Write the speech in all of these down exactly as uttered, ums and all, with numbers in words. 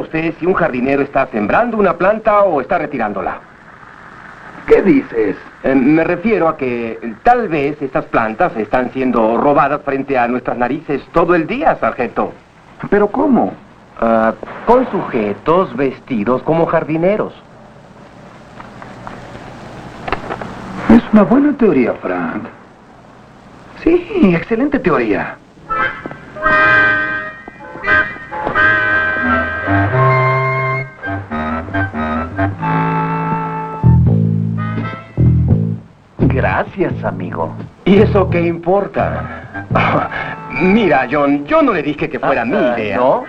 usted si un jardinero está sembrando una planta o está retirándola? ¿Qué dices? Eh, me refiero a que eh, tal vez estas plantas están siendo robadas frente a nuestras narices todo el día, sargento. ¿Pero cómo? Uh, con sujetos vestidos como jardineros. Es una buena teoría, Frank. Sí, excelente teoría. Gracias, amigo. ¿Y eso qué importa? Oh, mira, John, yo no le dije que fuera Ah, mi ah, idea. ¿no?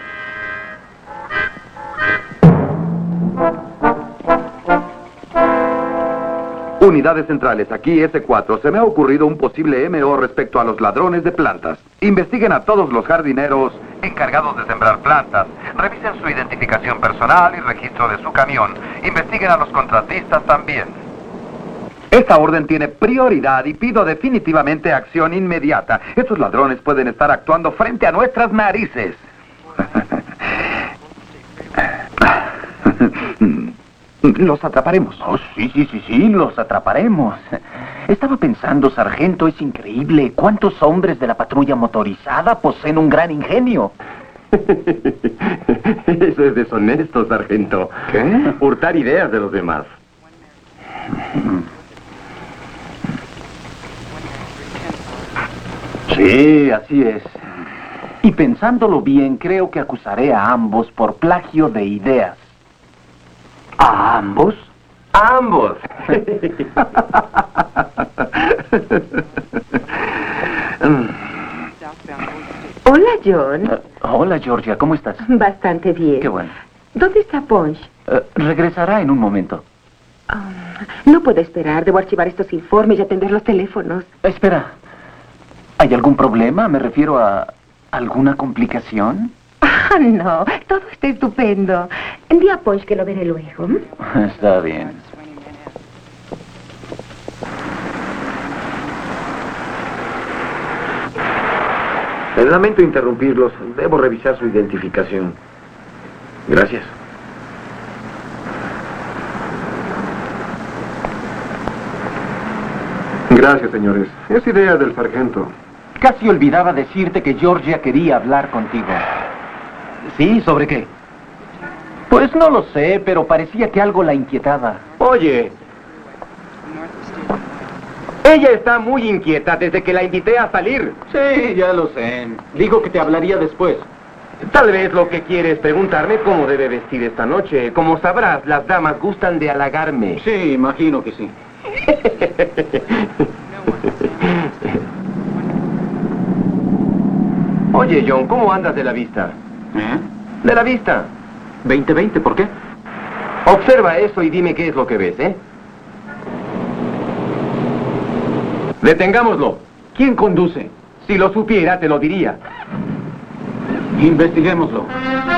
Unidades centrales, aquí ese cuatro. Se me ha ocurrido un posible M O respecto a los ladrones de plantas. Investiguen a todos los jardineros encargados de sembrar plantas. Revisen su identificación personal y registro de su camión. Investiguen a los contratistas también. Esta orden tiene prioridad y pido definitivamente acción inmediata. Estos ladrones pueden estar actuando frente a nuestras narices. Los atraparemos. Oh, sí, sí, sí, sí, los atraparemos. Estaba pensando, sargento, es increíble cuántos hombres de la patrulla motorizada poseen un gran ingenio. Eso es deshonesto, sargento. ¿Qué? Hurtar ideas de los demás. Sí, así es. Y pensándolo bien, creo que acusaré a ambos por plagio de ideas. ¿A ambos? ¡A ambos! Hola, John. Uh, hola, Georgia, ¿cómo estás? Bastante bien. Qué bueno. ¿Dónde está Punch? Uh, regresará en un momento. Oh, no puedo esperar. Debo archivar estos informes y atender los teléfonos. Espera. ¿Hay algún problema? Me refiero a alguna complicación. Ah, no. Todo está estupendo. Di a Punch que lo veré luego. Está bien. Lamento interrumpirlos. Debo revisar su identificación. Gracias. Gracias, señores. Es idea del sargento. Casi olvidaba decirte que Georgia quería hablar contigo. ¿Sí? ¿Sobre qué? Pues no lo sé, pero parecía que algo la inquietaba. Oye, ella está muy inquieta desde que la invité a salir. Sí, ya lo sé. Dijo que te hablaría después. Tal vez lo que quiere es preguntarme cómo debe vestir esta noche. Como sabrás, las damas gustan de halagarme. Sí, imagino que sí. Oye, John, ¿cómo andas de la vista? ¿Eh? De la vista. veinte veinte, ¿por qué? Observa eso y dime qué es lo que ves, ¿eh? Detengámoslo. ¿Quién conduce? Si lo supiera, te lo diría. Investiguémoslo.